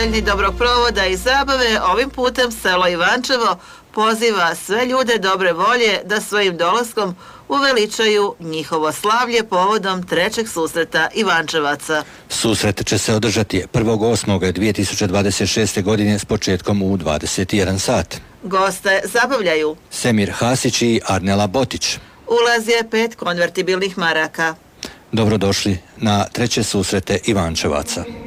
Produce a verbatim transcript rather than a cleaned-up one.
željni dobrog provoda i zabave, ovim putem selo Ivančevo poziva sve ljude dobre volje da svojim dolaskom uveličaju njihovo slavlje povodom trećeg susreta Ivančevaca. Susret će se održati prvog osmog dvije tisuće dvadeset šeste. godine s početkom u dvadeset jedan sat. Goste zabavljaju Semir Hasić i Arnela Botić. Ulaz je pet konvertibilnih maraka. Dobrodošli na treće susrete Ivančevaca.